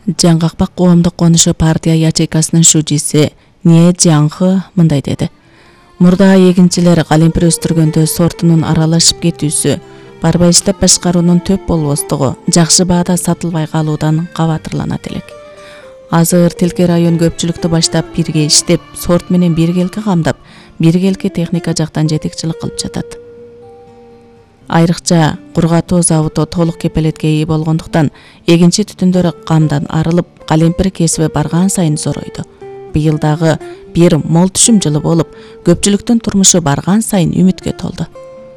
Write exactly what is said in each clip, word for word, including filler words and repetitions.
Жаңгакпак коомдук конушу партия ячейкасынын шужиси Не Жаңхы мындай деди. Мурда эгинчилер калемпир өстүргөндө сортунун аралашып кетүүсү, барбай иштеп башкаруунун төп болбостугу жакшы баада сатылбай калуудан кабатырланат элек. Азыр тилке район көпчүлүктү баштап бирге иштеп, сорт менен биргелки камдап, биргелки техника жактан жетекчилик кылып жатат. Айрыкча кургатуу заводу толук кепелетке ээ болгондуктан эгинчи түтүндөр камдан арылып, калемпир кесиби барган сайын зоройду. Быйыл дагы бир мол түшүм жылы болуп, көпчүлүктүн турмушу барган сайын үмүткө толду.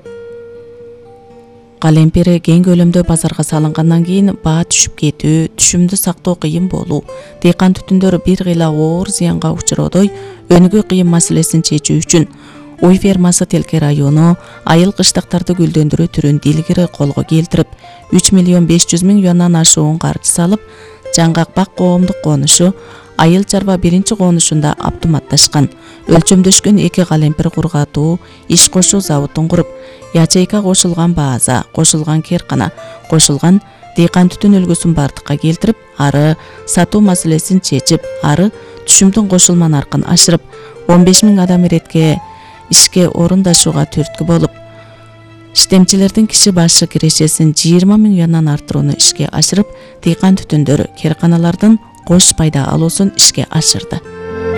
Калемпири кең көлөмдө базарга салынгандан кийин баа түшүп кетүү, түшүмдү сактоо кыйын болуу, дыйкан түтүндөр бир кыйла оор зыянга учуродой өнүгүү кыйын маселесин чечүү үчүн Уй фермасы Телке району айыл кыштактарды гүлдөндүрүү түрүн дилгири колго келтирип, үч миллион беш жүз миң юандан ашуун каржы салып, Жаңгакпак коомдук конушу айыл чарба биринчи конушунда автоматташкан, өлчөмдөшкөн эки калемпир кургатуу, иш кошуу заводун куруп, ячейка кошулган база, кошулган керкана, кошулган дыйкан түтүн үлгүсүн бардыкка келтирип, ары сатуу маселесин чечип, ары түшүмдүн кошулма наркын ашырып, он беш миң адам иретке ишке орундашууга түрткү болуп, иштемчилердин киши башы кирешесин жыйырма миң юандан арттырууну ишке ашырып, дыйкан түтүндөр керканалардын кош пайда алуусун ишке ашырды.